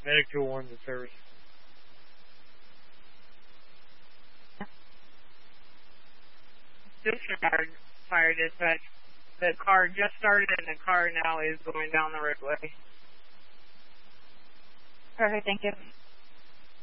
Medic 201 to service. Disregard fire dispatch. The car just started and the car now is going down the roadway. Perfect, thank you.